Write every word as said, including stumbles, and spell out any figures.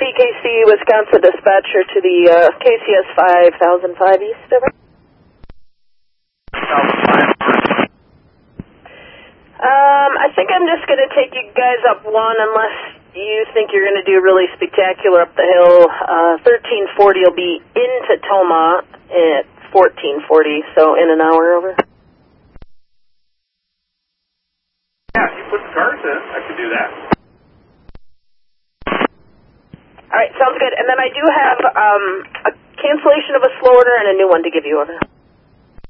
B K C, Wisconsin dispatcher to the uh, K C S five thousand five East, over. Um, I think I'm just going to take you guys up one unless you think you're going to do really spectacular up the hill. Uh, thirteen forty will be into Toma at fourteen forty, so in an hour, over. Yeah, if you put the cars in, I could do that. All right, sounds good. And then I do have um, a cancellation of a slow order and a new one to give you, over.